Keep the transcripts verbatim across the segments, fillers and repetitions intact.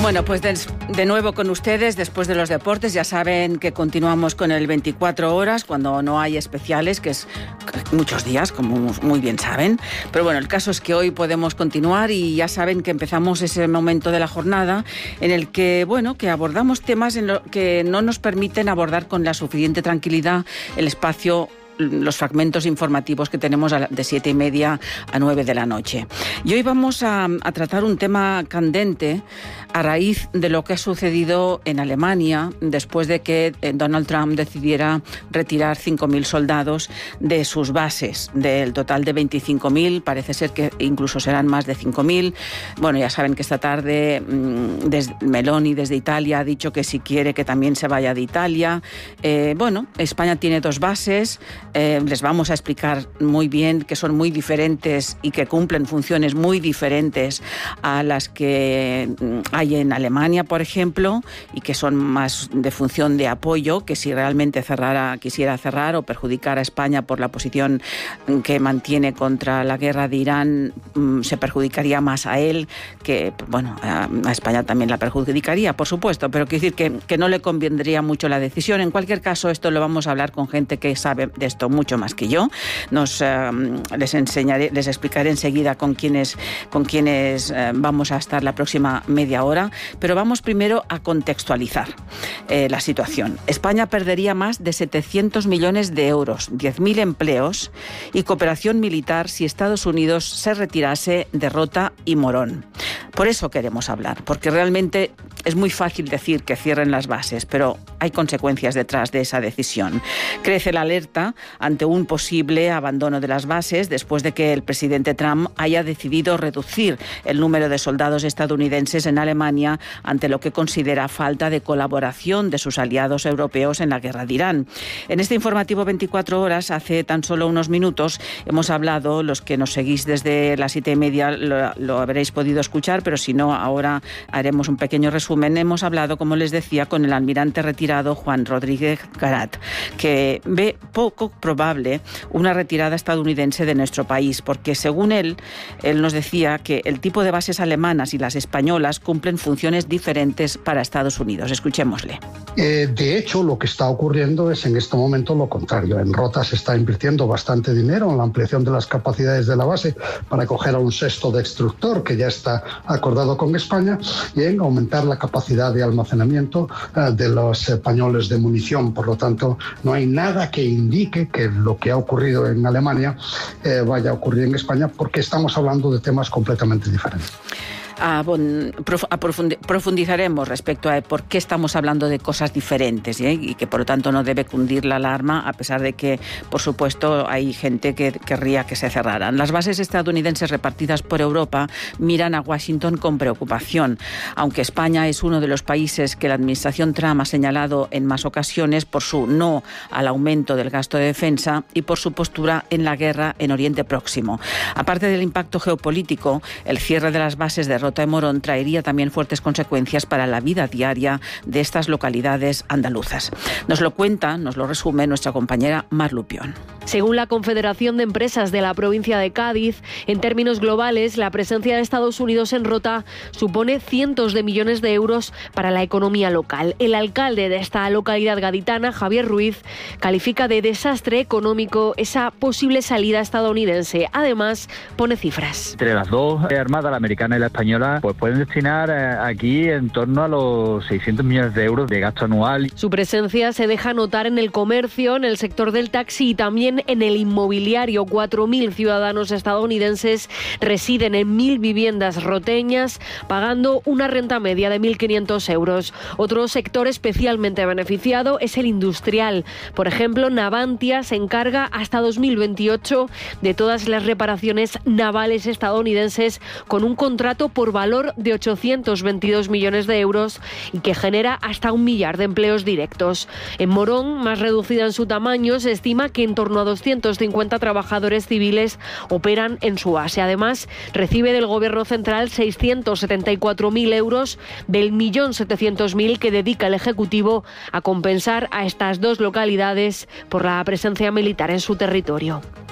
Bueno, pues de, de nuevo con ustedes después de los deportes. Ya saben que continuamos con el veinticuatro horas cuando no hay especiales, que es muchos días, como muy bien saben. Pero bueno, el caso es que hoy podemos continuar y ya saben que empezamos ese momento de la jornada en el que, bueno, que abordamos temas en lo que no nos permiten abordar con la suficiente tranquilidad el espacio, los fragmentos informativos que tenemos de siete y media a nueve de la noche. Y hoy vamos a, a tratar un tema candente a raíz de lo que ha sucedido en Alemania después de que Donald Trump decidiera retirar cinco mil soldados de sus bases. Del total de veinticinco mil, parece ser que incluso serán más de cinco mil. Bueno, ya saben que esta tarde desde Meloni desde Italia ha dicho que si quiere que también se vaya de Italia. Eh, bueno, España tiene dos bases. Eh, les vamos a explicar muy bien que son muy diferentes y que cumplen funciones muy diferentes a las que hay en Alemania, por ejemplo, y que son más de función de apoyo, que si realmente cerrara, quisiera cerrar o perjudicar a España por la posición que mantiene contra la guerra de Irán, se perjudicaría más a él, que bueno, a España también la perjudicaría, por supuesto, pero quiero decir que, que no le convendría mucho la decisión. En cualquier caso, esto lo vamos a hablar con gente que sabe de esto mucho más que yo. Nos eh, les enseñaré, les explicaré enseguida con quiénes con quiénes eh, vamos a estar la próxima media hora, pero vamos primero a contextualizar eh, la situación. España perdería más de setecientos millones de euros, diez mil empleos y cooperación militar si Estados Unidos se retirase de Rota y Morón. Por eso queremos hablar, porque realmente es muy fácil decir que cierren las bases, pero hay consecuencias detrás de esa decisión. Crece la alerta ante un posible abandono de las bases después de que el presidente Trump haya decidido reducir el número de soldados estadounidenses en Alemania ante lo que considera falta de colaboración de sus aliados europeos en la guerra de Irán. En este informativo veinticuatro horas, hace tan solo unos minutos, hemos hablado, los que nos seguís desde las siete y media lo, lo habréis podido escuchar, pero si no, ahora haremos un pequeño resumen. Hemos hablado, como les decía, con el almirante retirado Juan Rodríguez Garat, que ve poco probable una retirada estadounidense de nuestro país, porque según él, él nos decía que el tipo de bases alemanas y las españolas cumplen funciones diferentes para Estados Unidos. Escuchémosle. Eh, de hecho, lo que está ocurriendo es en este momento lo contrario. En Rota se está invirtiendo bastante dinero en la ampliación de las capacidades de la base para acoger a un sexto destructor que ya está acordado con España y en aumentar la capacidad de almacenamiento eh, de los españoles de munición. Por lo tanto, no hay nada que indique que lo que ha ocurrido en Alemania eh, vaya a ocurrir en España, porque estamos hablando de temas completamente diferentes. A, bon, prof, a profundi, profundizaremos respecto a por qué estamos hablando de cosas diferentes, ¿eh? Y que por lo tanto no debe cundir la alarma, a pesar de que, por supuesto, hay gente que querría que se cerraran. Las bases estadounidenses repartidas por Europa miran a Washington con preocupación, aunque España es uno de los países que la administración Trump ha señalado en más ocasiones por su no al aumento del gasto de defensa y por su postura en la guerra en Oriente Próximo. Aparte del impacto geopolítico, el cierre de las bases de Rota y Morón traería también fuertes consecuencias para la vida diaria de estas localidades andaluzas. Nos lo cuenta, nos lo resume nuestra compañera Mar Lupión. Según la Confederación de Empresas de la provincia de Cádiz, en términos globales, la presencia de Estados Unidos en Rota supone cientos de millones de euros para la economía local. El alcalde de esta localidad gaditana, Javier Ruiz, califica de desastre económico esa posible salida estadounidense. Además, pone cifras. Entre las dos armadas, la americana y la española, pues pueden destinar aquí en torno a los seiscientos millones de euros de gasto anual. Su presencia se deja notar en el comercio, en el sector del taxi y también en el inmobiliario. cuatro mil ciudadanos estadounidenses residen en mil viviendas roteñas, pagando una renta media de mil quinientos euros. Otro sector especialmente beneficiado es el industrial. Por ejemplo, Navantia se encarga hasta dos mil veintiocho de todas las reparaciones navales estadounidenses, con un contrato por valor de ochocientos veintidós millones de euros y que genera hasta un millar de empleos directos. En Morón, más reducida en su tamaño, se estima que en torno a doscientos cincuenta trabajadores civiles operan en su base. Además, recibe del Gobierno central seiscientos setenta y cuatro mil euros del millón setecientos mil que dedica el Ejecutivo a compensar a estas dos localidades por la presencia militar en su territorio.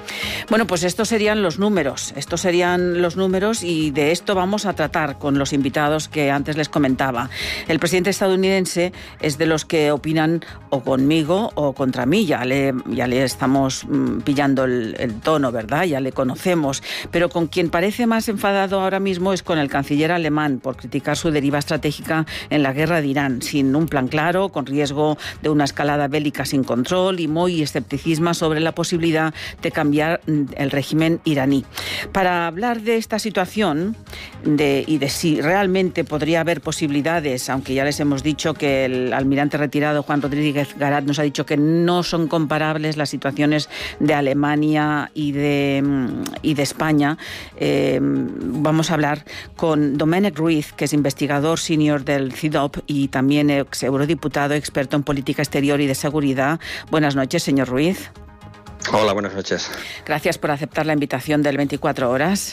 Bueno, pues estos serían los números, estos serían los números y de esto vamos a tratar con los invitados que antes les comentaba. El presidente estadounidense es de los que opinan o conmigo o contra mí, ya le, ya le estamos mm, pillando el, el tono, ¿verdad? Ya le conocemos, pero con quien parece más enfadado ahora mismo es con el canciller alemán por criticar su deriva estratégica en la guerra de Irán, sin un plan claro, con riesgo de una escalada bélica sin control y muy escepticismo sobre la posibilidad de cambiar el régimen iraní. Para hablar de esta situación de, y de si realmente podría haber posibilidades, aunque ya les hemos dicho que el almirante retirado Juan Rodríguez Garat nos ha dicho que no son comparables las situaciones de Alemania y de, y de España, eh, vamos a hablar con Domènec Ruiz, que es investigador senior del C I D O P y también ex eurodiputado experto en política exterior y de seguridad. Buenas noches, señor Ruiz. Hola, buenas noches. Gracias por aceptar la invitación del veinticuatro horas.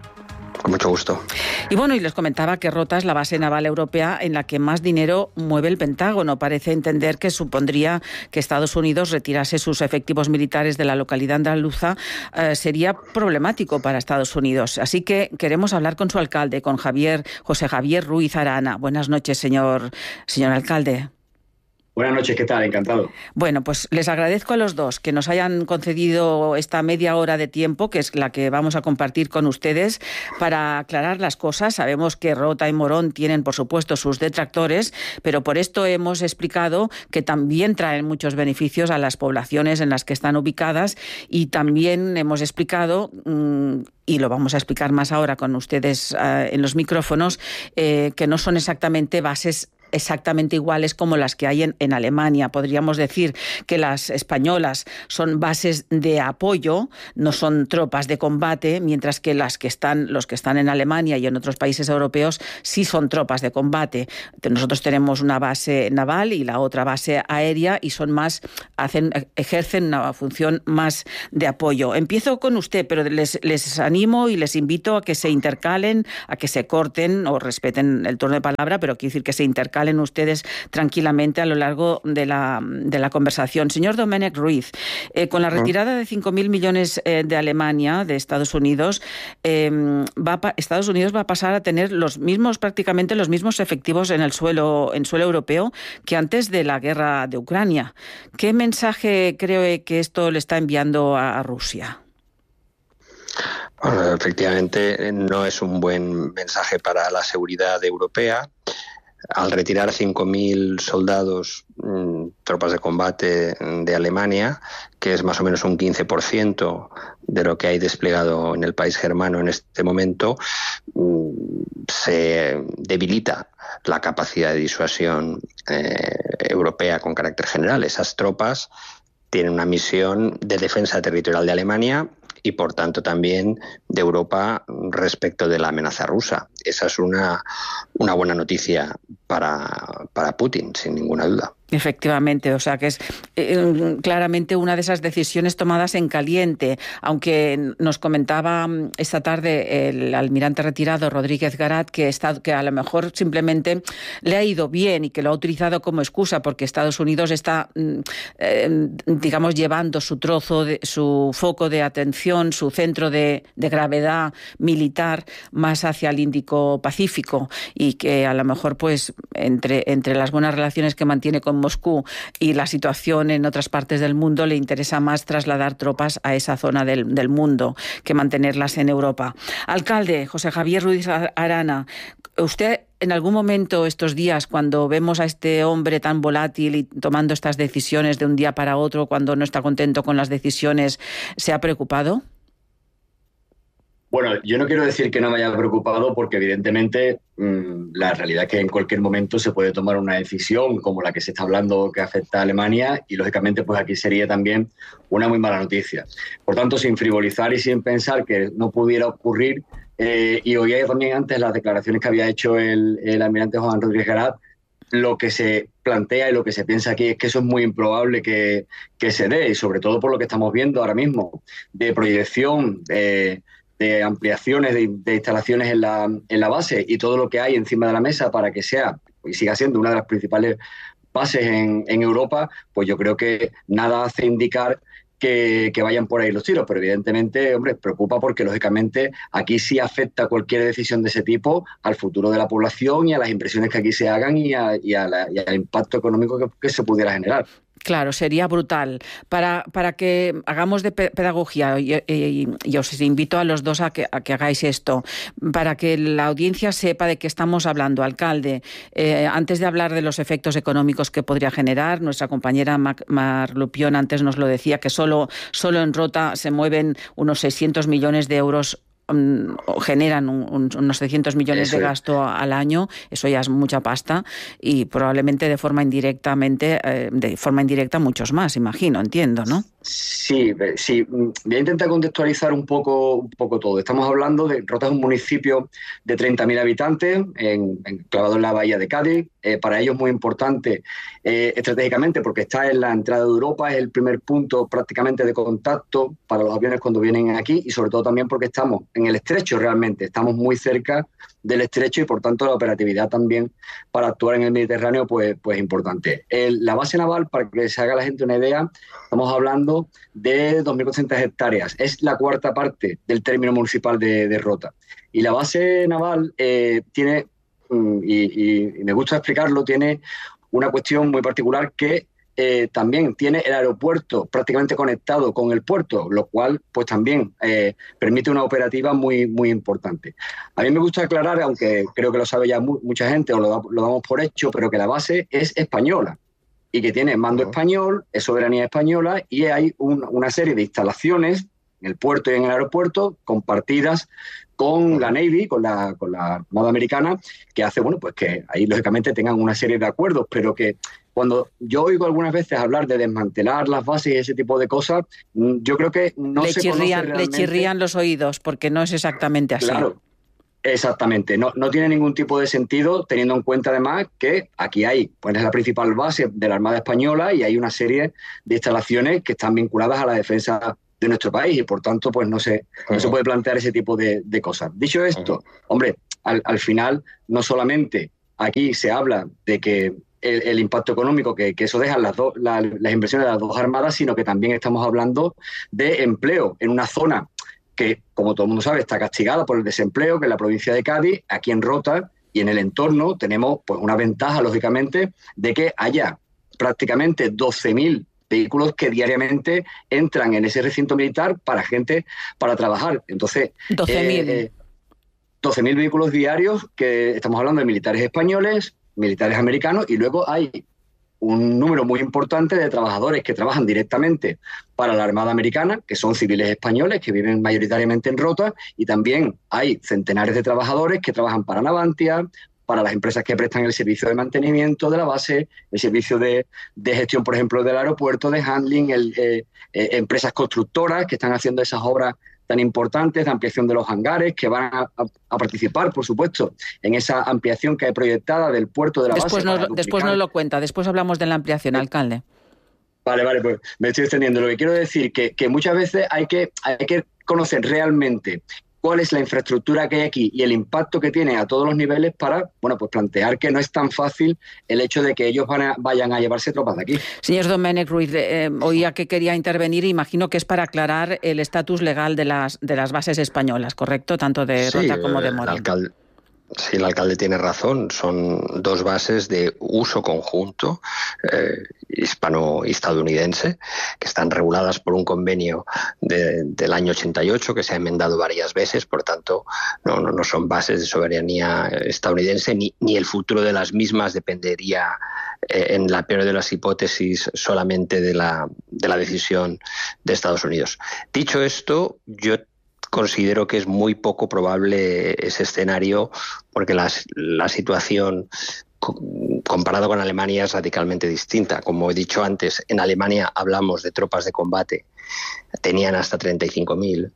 Con mucho gusto. Y bueno, y les comentaba que Rota es la base naval europea en la que más dinero mueve el Pentágono. Parece entender que supondría que Estados Unidos retirase sus efectivos militares de la localidad andaluza. Eh, sería problemático para Estados Unidos. Así que queremos hablar con su alcalde, con Javier, José Javier Ruiz Arana. Buenas noches, señor, señor alcalde. Buenas noches, ¿qué tal? Encantado. Bueno, pues les agradezco a los dos que nos hayan concedido esta media hora de tiempo, que es la que vamos a compartir con ustedes, para aclarar las cosas. Sabemos que Rota y Morón tienen, por supuesto, sus detractores, pero por esto hemos explicado que también traen muchos beneficios a las poblaciones en las que están ubicadas y también hemos explicado, mmm, y lo vamos a explicar más ahora con ustedes uh, en los micrófonos, eh, que no son exactamente bases exactamente iguales como las que hay en, en Alemania. Podríamos decir que las españolas son bases de apoyo, no son tropas de combate, mientras que las que están, los que están en Alemania y en otros países europeos sí son tropas de combate. Nosotros tenemos una base naval y la otra base aérea y son más, hacen, ejercen una función más de apoyo. Empiezo con usted, pero les, les animo y les invito a que se intercalen, a que se corten o respeten el turno de palabra, pero quiero decir que se intercalen en ustedes tranquilamente a lo largo de la, de la conversación. Señor Domènec Ruiz, eh, con la retirada de cinco mil millones eh, de Alemania, de Estados Unidos, eh, va a, Estados Unidos va a pasar a tener los mismos, prácticamente los mismos efectivos en el suelo, en suelo europeo que antes de la guerra de Ucrania. ¿Qué mensaje cree que esto le está enviando a, a Rusia? Bueno, efectivamente no es un buen mensaje para la seguridad europea. Al retirar cinco mil soldados, mmm, tropas de combate de Alemania, que es más o menos un quince por ciento de lo que hay desplegado en el país germano en este momento, mmm, se debilita la capacidad de disuasión eh, europea con carácter general. Esas tropas tienen una misión de defensa territorial de Alemania y, por tanto, también de Europa respecto de la amenaza rusa. Esa es una, una buena noticia para, para Putin, sin ninguna duda. Efectivamente, o sea que es eh, claramente una de esas decisiones tomadas en caliente, aunque nos comentaba esta tarde el almirante retirado Rodríguez Garat que, está, que a lo mejor simplemente le ha ido bien y que lo ha utilizado como excusa porque Estados Unidos está, eh, digamos, llevando su trozo, de, su foco de atención, su centro de, de gravedad militar más hacia el Índico-Pacífico y que a lo mejor pues entre, entre las buenas relaciones que mantiene con Moscú y la situación en otras partes del mundo le interesa más trasladar tropas a esa zona del, del mundo que mantenerlas en Europa. Alcalde José Javier Ruiz Arana, usted en algún momento estos días, cuando vemos a este hombre tan volátil y tomando estas decisiones de un día para otro, cuando no está contento con las decisiones, ¿se ha preocupado? Bueno, yo no quiero decir que no me haya preocupado porque evidentemente mmm, la realidad es que en cualquier momento se puede tomar una decisión como la que se está hablando que afecta a Alemania y lógicamente pues aquí sería también una muy mala noticia. Por tanto, sin frivolizar y sin pensar que no pudiera ocurrir, eh, y oía también antes las declaraciones que había hecho el, el almirante Juan Rodríguez Garat, lo que se plantea y lo que se piensa aquí es que eso es muy improbable que, que se dé y sobre todo por lo que estamos viendo ahora mismo de proyección, de... de ampliaciones de, de instalaciones en la, en la base y todo lo que hay encima de la mesa para que sea y siga siendo una de las principales bases en, en Europa, pues yo creo que nada hace indicar que, que vayan por ahí los tiros, pero evidentemente, hombre, preocupa porque lógicamente aquí sí afecta cualquier decisión de ese tipo al futuro de la población y a las inversiones que aquí se hagan y, a, y, a la, y al impacto económico que, que se pudiera generar. Claro, sería brutal. Para, para que hagamos de pedagogía, y, y, y os invito a los dos a que, a que hagáis esto, para que la audiencia sepa de qué estamos hablando. Alcalde, eh, antes de hablar de los efectos económicos que podría generar, nuestra compañera Mar Lupión antes nos lo decía, que solo, solo en Rota se mueven unos seiscientos millones de euros, generan un, un, unos seiscientos millones Eso de gasto es. al año. Eso ya es mucha pasta, y probablemente de forma indirectamente, eh, de forma indirecta muchos más, imagino, entiendo, ¿no? Sí, sí. Voy a intentar contextualizar un poco, un poco todo. Estamos hablando de Rota, es un municipio de treinta mil habitantes, en, enclavado en la bahía de Cádiz. Eh, para ellos muy importante eh, estratégicamente porque está en la entrada de Europa, es el primer punto prácticamente de contacto para los aviones cuando vienen aquí, y sobre todo también porque estamos en el estrecho realmente, estamos muy cerca del estrecho y por tanto la operatividad también para actuar en el Mediterráneo pues, pues importante. El, la base naval, para que se haga la gente una idea, estamos hablando de dos mil cuatrocientas hectáreas, es la cuarta parte del término municipal de, de Rota. Y la base naval eh, tiene, y, y, y me gusta explicarlo, tiene una cuestión muy particular que Eh, también tiene el aeropuerto prácticamente conectado con el puerto, lo cual pues también eh, permite una operativa muy, muy importante. A mí me gusta aclarar, aunque creo que lo sabe ya mu mucha gente o lo, da, lo damos por hecho, pero que la base es española y que tiene mando uh-huh. español, es soberanía española, y hay un, una serie de instalaciones en el puerto y en el aeropuerto compartidas con la Navy, con la, con la Armada Americana, que hace, bueno, pues que ahí lógicamente tengan una serie de acuerdos, pero que cuando yo oigo algunas veces hablar de desmantelar las bases y ese tipo de cosas, yo creo que no le se chirrían, conoce realmente. Le chirrían los oídos, porque no es exactamente así. Claro, exactamente. No, no tiene ningún tipo de sentido, teniendo en cuenta además que aquí hay, pues es la principal base de la Armada Española y hay una serie de instalaciones que están vinculadas a la defensa de nuestro país y por tanto pues no se, uh-huh. no se puede plantear ese tipo de, de cosas. Dicho esto, uh-huh. hombre, al, al final no solamente aquí se habla de que el, el impacto económico que, que eso deja las, do, la, las inversiones de las dos armadas, sino que también estamos hablando de empleo en una zona que, como todo el mundo sabe, está castigada por el desempleo, que es la provincia de Cádiz. Aquí en Rota y en el entorno tenemos pues una ventaja, lógicamente, de que haya prácticamente doce mil vehículos que diariamente entran en ese recinto militar para gente para trabajar. Entonces, doce mil eh, eh, doce mil vehículos diarios, que estamos hablando de militares españoles, militares americanos, y luego hay un número muy importante de trabajadores que trabajan directamente para la Armada Americana, que son civiles españoles que viven mayoritariamente en Rota, y también hay centenares de trabajadores que trabajan para Navantia, para las empresas que prestan el servicio de mantenimiento de la base, el servicio de, de gestión, por ejemplo, del aeropuerto, de handling, el, eh, eh, empresas constructoras que están haciendo esas obras tan importantes de ampliación de los hangares, que van a, a, a participar, por supuesto, en esa ampliación que hay proyectada del puerto de la después base. Nos, después nos lo cuenta, después hablamos de la ampliación, alcalde. Vale, vale, pues me estoy extendiendo. Lo que quiero decir que, que muchas veces hay que, hay que conocer realmente cuál es la infraestructura que hay aquí y el impacto que tiene a todos los niveles para, bueno, pues plantear que no es tan fácil el hecho de que ellos van a, vayan a llevarse tropas de aquí. Señor Domènech Ruiz, eh, oía que quería intervenir, imagino que es para aclarar el estatus legal de las de las bases españolas, ¿correcto? Tanto de Rota sí, como de Morón. Alcalde. Sí, el alcalde tiene razón. Son dos bases de uso conjunto eh, hispano-estadounidense que están reguladas por un convenio de, del año ochenta y ocho que se ha enmendado varias veces. Por tanto, no, no, no son bases de soberanía estadounidense ni, ni el futuro de las mismas dependería, eh, en la peor de las hipótesis, solamente de la, de la decisión de Estados Unidos. Dicho esto, yo considero que es muy poco probable ese escenario porque la, la situación comparado con Alemania es radicalmente distinta. Como he dicho antes, en Alemania hablamos de tropas de combate, tenían hasta treinta y cinco mil,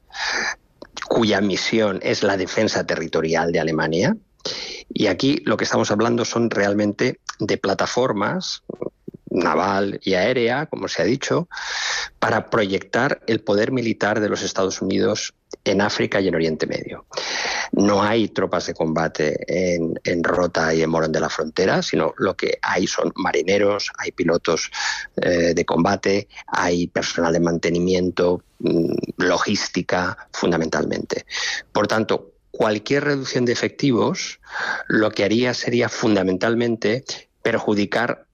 cuya misión es la defensa territorial de Alemania. Y aquí lo que estamos hablando son realmente de plataformas naval y aérea, como se ha dicho, para proyectar el poder militar de los Estados Unidos en África y en Oriente Medio. No hay tropas de combate en, en Rota y en Morón de la Frontera, sino lo que hay son marineros, hay pilotos eh, de combate, hay personal de mantenimiento, mmm, logística, fundamentalmente. Por tanto, cualquier reducción de efectivos lo que haría sería fundamentalmente perjudicar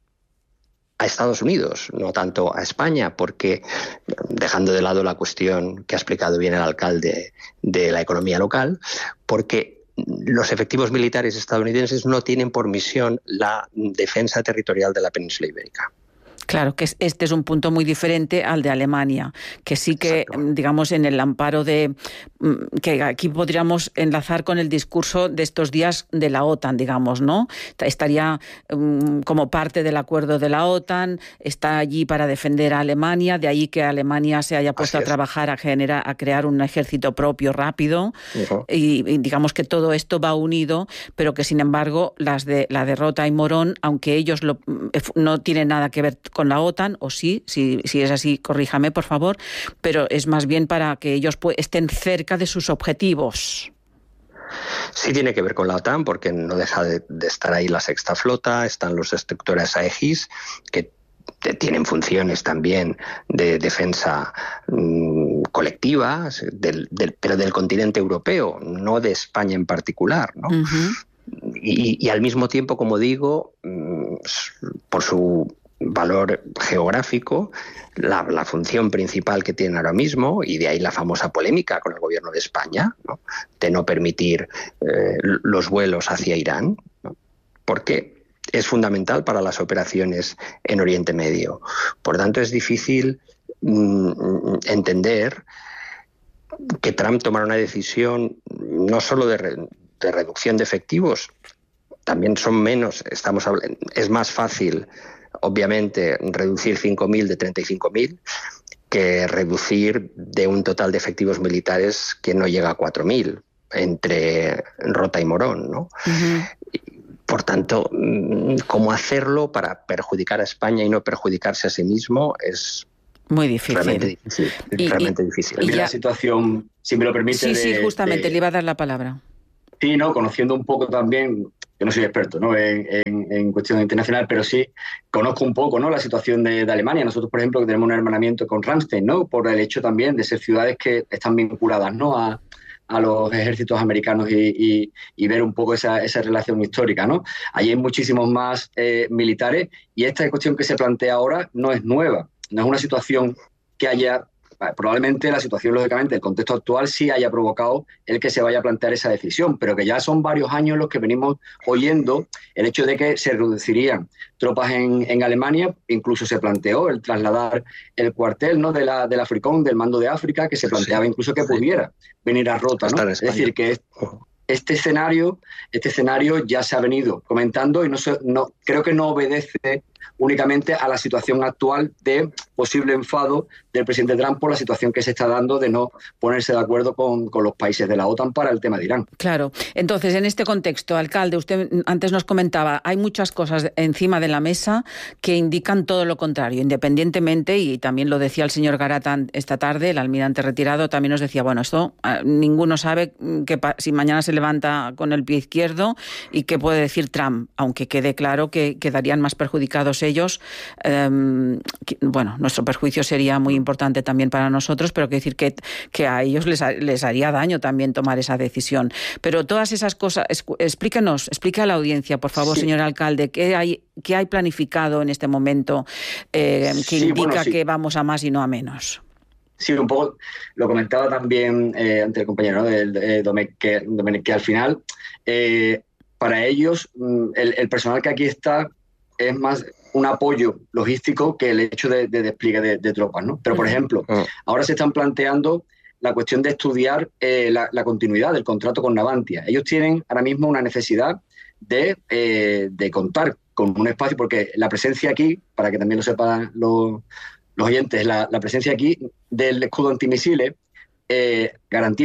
a Estados Unidos, no tanto a España, porque, dejando de lado la cuestión que ha explicado bien el alcalde de la economía local, porque los efectivos militares estadounidenses no tienen por misión la defensa territorial de la península ibérica. Claro, que este es un punto muy diferente al de Alemania, que sí que, Exacto. digamos, en el amparo de... que aquí podríamos enlazar con el discurso de estos días de la OTAN, digamos, ¿no? Estaría um, como parte del acuerdo de la OTAN, está allí para defender a Alemania, de ahí que Alemania se haya puesto a trabajar, a, generar, a crear un ejército propio rápido, uh-huh. y, y digamos que todo esto va unido, pero que, sin embargo, las de la derrota y Morón, aunque ellos lo, no tienen nada que ver con la OTAN, o sí, si, si es así, corríjame, por favor, pero es más bien para que ellos pues, estén cerca de sus objetivos. Sí tiene que ver con la OTAN, porque no deja de, de estar ahí la sexta flota, están los destructores Aegis, que tienen funciones también de defensa mmm, colectiva, del, del, pero del continente europeo, no de España en particular, ¿no? Uh-huh. Y, y al mismo tiempo, como digo, mmm, por su valor geográfico, la, la función principal que tienen ahora mismo, y de ahí la famosa polémica con el gobierno de España, ¿no?, de no permitir eh, los vuelos hacia Irán, ¿no?, porque es fundamental para las operaciones en Oriente Medio. Por tanto, es difícil mm, entender que Trump tomara una decisión no solo de, re, de reducción de efectivos, también son menos, estamos hablando, es más fácil obviamente reducir cinco mil de treinta y cinco mil que reducir de un total de efectivos militares que no llega a cuatro mil entre Rota y Morón, ¿no? Uh-huh. Por tanto, cómo hacerlo para perjudicar a España y no perjudicarse a sí mismo es muy difícil. Realmente difícil. Y, realmente y, difícil. Y la situación, si me lo permite... Sí, de, sí, justamente, de... le iba a dar la palabra. Sí, no, conociendo un poco también, yo no soy experto, ¿no?, en, en, en cuestión internacional, pero sí conozco un poco, ¿no?, la situación de, de Alemania. Nosotros, por ejemplo, que tenemos un hermanamiento con Ramstein, ¿no?, por el hecho también de ser ciudades que están vinculadas, ¿no?, a, a los ejércitos americanos y, y, y ver un poco esa, esa relación histórica, ¿no? Allí hay muchísimos más eh, militares, y esta cuestión que se plantea ahora no es nueva, no es una situación que haya... Probablemente la situación, lógicamente, el contexto actual sí haya provocado el que se vaya a plantear esa decisión, pero que ya son varios años los que venimos oyendo el hecho de que se reducirían tropas en, en Alemania. Incluso se planteó el trasladar el cuartel, ¿no?, de la, de la Fricón, del mando de África, que se planteaba sí, incluso que sí. pudiera venir a Rota, ¿no? Es decir, que es, este escenario, este escenario ya se ha venido comentando y no, se, no creo que no obedece únicamente a la situación actual de posible enfado del presidente Trump por la situación que se está dando de no ponerse de acuerdo con, con los países de la OTAN para el tema de Irán. Claro. Entonces, en este contexto, alcalde, usted antes nos comentaba, hay muchas cosas encima de la mesa que indican todo lo contrario, independientemente, y también lo decía el señor Garatán esta tarde, el almirante retirado, también nos decía, bueno, esto eh, ninguno sabe que pa- si mañana se levanta con el pie izquierdo y qué puede decir Trump, aunque quede claro que quedarían más perjudicados ellos. Eh, que, bueno, nuestro perjuicio sería muy importante también para nosotros, pero quiero decir que, que a ellos les, les haría daño también tomar esa decisión. Pero todas esas cosas, explíquenos, explique a la audiencia, por favor, sí. señor alcalde, ¿qué hay, qué hay planificado en este momento eh, que sí, indica bueno, sí. que vamos a más y no a menos? Sí, un poco lo comentaba también eh, ante el compañero, ¿no?, de, de Domecq, que, Domecq, que al final, eh, para ellos, el, el personal que aquí está es más un apoyo logístico que el hecho de, de despliegue de, de tropas, ¿no? Pero, por ejemplo, uh-huh. ahora se están planteando la cuestión de estudiar eh, la, la continuidad del contrato con Navantia. Ellos tienen ahora mismo una necesidad de, eh, de contar con un espacio, porque la presencia aquí, para que también lo sepan los, los oyentes, la, la presencia aquí del escudo antimisiles eh, garantiza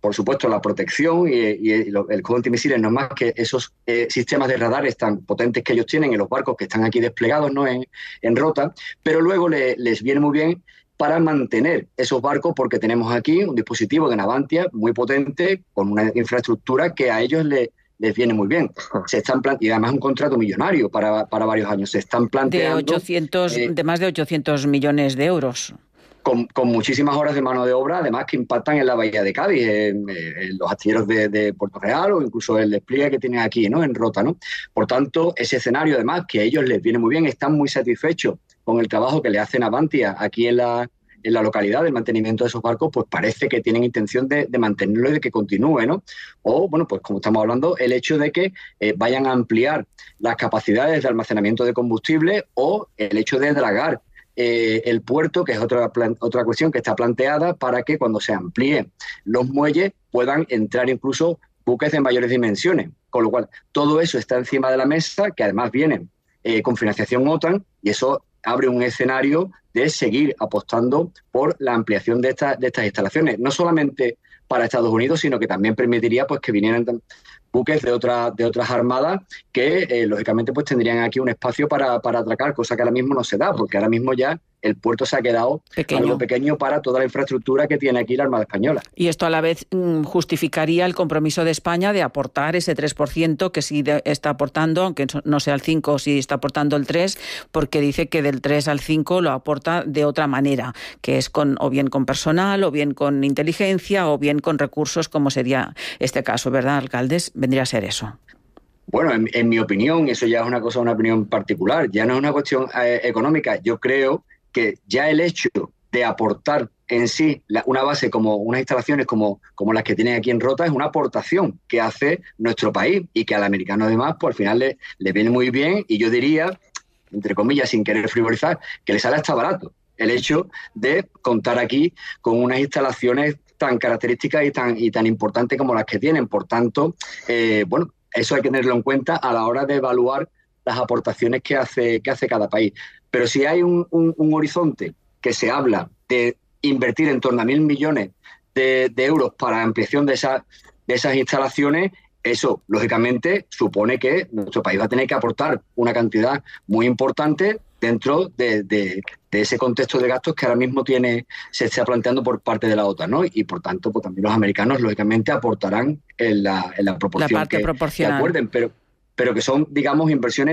por supuesto, la protección y, y el, el escudo antimisiles no es más que esos eh, sistemas de radares tan potentes que ellos tienen en los barcos que están aquí desplegados, ¿no?, en, en Rota, pero luego le, les viene muy bien para mantener esos barcos, porque tenemos aquí un dispositivo de Navantia muy potente, con una infraestructura que a ellos le, les viene muy bien. Se están plan- y además un contrato millonario para, para varios años. Se están planteando... De, ochocientos, eh, de más de ochocientos millones de euros. Con, con muchísimas horas de mano de obra, además que impactan en la bahía de Cádiz, en, en los astilleros de, de Puerto Real o incluso el despliegue que tienen aquí, ¿no?, en Rota, ¿no? Por tanto, ese escenario, además, que a ellos les viene muy bien, están muy satisfechos con el trabajo que le hacen a Navantia aquí en la, en la localidad, del mantenimiento de esos barcos, pues parece que tienen intención de, de mantenerlo y de que continúe, ¿no? O, bueno, pues como estamos hablando, el hecho de que eh, vayan a ampliar las capacidades de almacenamiento de combustible, o el hecho de dragar Eh, el puerto, que es otra, plan, otra cuestión que está planteada para que cuando se amplíen los muelles puedan entrar incluso buques de mayores dimensiones. Con lo cual, todo eso está encima de la mesa, que además viene eh, con financiación OTAN, y eso abre un escenario de seguir apostando por la ampliación de, esta, de estas instalaciones, no solamente para Estados Unidos, sino que también permitiría pues que vinieran buques de, otra, de otras armadas que, eh, lógicamente, pues tendrían aquí un espacio para, para atracar, cosa que ahora mismo no se da, porque ahora mismo ya el puerto se ha quedado pequeño. algo pequeño para toda la infraestructura que tiene aquí la Armada Española. Y esto a la vez mmm, justificaría el compromiso de España de aportar ese tres por ciento que sí de, está aportando, aunque no sea el cinco por ciento, sí está aportando el tres por ciento, porque dice que del tres al cinco por ciento lo aporta de otra manera, que es con o bien con personal, o bien con inteligencia, o bien con recursos, como sería este caso, ¿verdad, alcaldes? Vendría a ser eso. Bueno, en, en mi opinión, eso ya es una cosa, una opinión particular, ya no es una cuestión eh, económica. Yo creo que ya el hecho de aportar en sí la, una base como unas instalaciones como, como las que tienen aquí en Rota es una aportación que hace nuestro país, y que al americano además pues al final le, le viene muy bien, y yo diría, entre comillas, sin querer frivolizar, que le sale hasta barato el hecho de contar aquí con unas instalaciones tan características y tan, y tan importantes como las que tienen. Por tanto, eh, bueno, eso hay que tenerlo en cuenta a la hora de evaluar las aportaciones que hace, que hace cada país. Pero si hay un, un, un horizonte que se habla de invertir en torno a mil millones de, de euros para ampliación de, esa, de esas instalaciones, eso, lógicamente, supone que nuestro país va a tener que aportar una cantidad muy importante dentro de, de, de ese contexto de gastos que ahora mismo tiene, se está planteando por parte de la OTAN, ¿no? Y, por tanto, pues también los americanos, lógicamente, aportarán en la, en la proporción la parte que, proporcional. que acuerden, pero, pero que son, digamos, inversiones